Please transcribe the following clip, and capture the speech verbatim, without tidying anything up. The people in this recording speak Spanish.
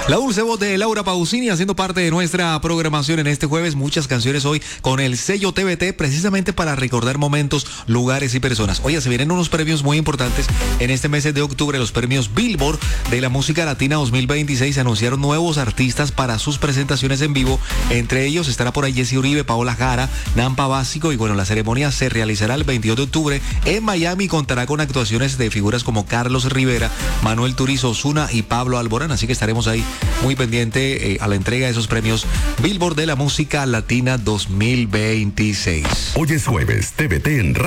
La dulce voz de Laura Pausini haciendo parte de nuestra programación en este jueves. Muchas canciones hoy con el sello T V T, precisamente para recordar momentos, lugares y personas. Oye, se vienen unos premios muy importantes en este mes de octubre, los premios Billboard de la música latina dos mil veintiséis. Se anunciaron nuevos artistas para sus presentaciones en vivo. Entre ellos estará por ahí Jesse Uribe, Paola Jara, Nampa Básico. Y bueno, la ceremonia se realizará el veintidós de octubre en Miami. Contará con actuaciones de figuras como Carlos Rivera, Manuel Turizo, Ozuna y Pablo Alborán. Así que estaremos ahí muy pendiente eh, a la entrega de esos premios Billboard de la música latina dos mil veintiséis. Hoy es jueves, T V T en Radio.